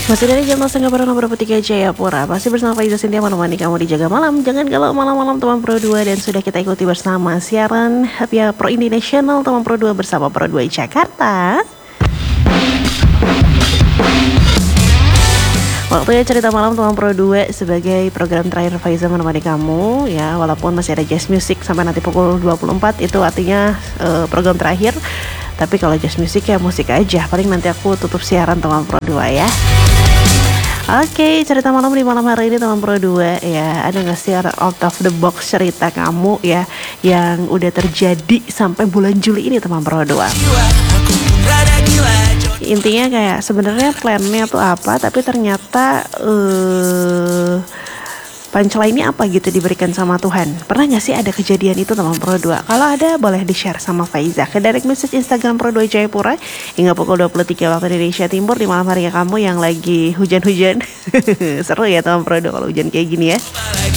Masih dari jam 0.30 Jayapura. Masih bersama Faiza Cynthia menemani kamu di Jaga Malam. Jangan galau malam-malam teman Pro 2. Dan sudah kita ikuti bersama siaran via Pro Indie National teman Pro 2 bersama Pro 2 Jakarta. Waktunya cerita malam teman Pro 2 sebagai program terakhir Faiza menemani kamu ya, walaupun masih ada jazz music sampai nanti pukul 24, itu artinya program terakhir. Tapi kalau jazz music ya musik aja, paling nanti aku tutup siaran teman Pro 2 ya. Oke, cerita malam di malam hari ini teman Pro 2 ya. Ada gak sih out of the box cerita kamu ya yang udah terjadi sampai bulan Juli ini teman Pro 2? Intinya kayak sebenarnya plannya tuh apa, tapi ternyata punchline-nya apa gitu diberikan sama Tuhan. Pernah gak sih ada kejadian itu teman Pro 2? Kalau ada boleh di-share sama Faiza ke direct message Instagram Pro 2 Jayapura hingga pukul 23 waktu Indonesia Timur di malam harinya kamu yang lagi hujan-hujan. Seru ya teman Pro 2 kalau hujan kayak gini ya.